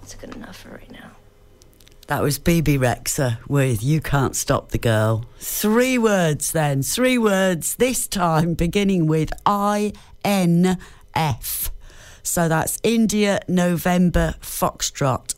words are good enough for right now. That was BB Rexha with You Can't Stop the Girl. 3 words then. 3 words, this time beginning with INF. So that's India, November, Foxtrot.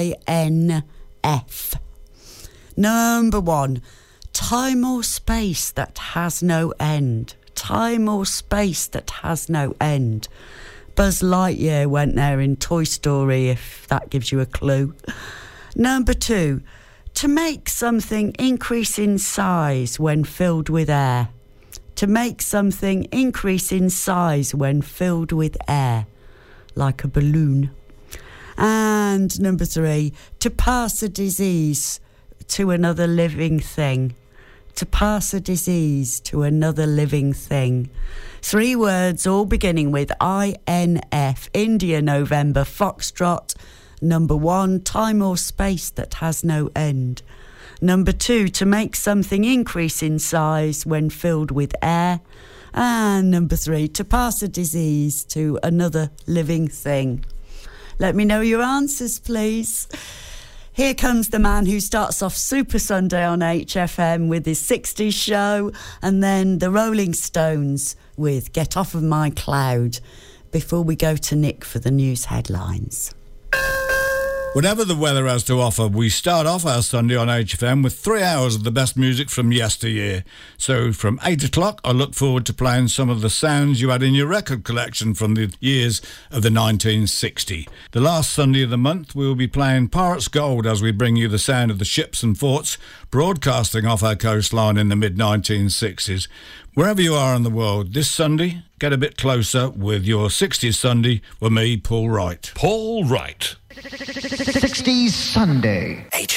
INF. Number 1. Time or space that has no end. Time or space that has no end. Buzz Lightyear went there in Toy Story, if that gives you a clue. Number 2, to make something increase in size when filled with air. To make something increase in size when filled with air, like a balloon. And number 3, to pass a disease to another living thing. To pass a disease to another living thing. 3 words, all beginning with INF, India, November, Foxtrot. Number 1, time or space that has no end. Number 2, to make something increase in size when filled with air. And number 3, to pass a disease to another living thing. Let me know your answers, please. Here comes the man who starts off Super Sunday on HFM with his 60s show, and then the Rolling Stones with Get Off of My Cloud, before we go to Nick for the news headlines. Whatever the weather has to offer, we start off our Sunday on HFM with 3 hours of the best music from yesteryear. So from 8 o'clock, I look forward to playing some of the sounds you had in your record collection from the years of the 1960. The last Sunday of the month, we will be playing Pirates Gold as we bring you the sound of the ships and forts broadcasting off our coastline in the mid-1960s. Wherever you are in the world, this Sunday, get a bit closer with your 60s Sunday with me, Paul Wright. Paul Wright. 60s Sunday.